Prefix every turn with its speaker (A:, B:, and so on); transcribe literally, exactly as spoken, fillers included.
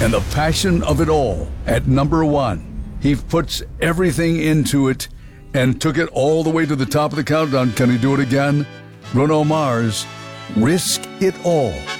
A: and the passion of it all at number one. He puts everything into it and took it all the way to the top of the countdown. Can he do it again? Bruno Mars, Risk It All.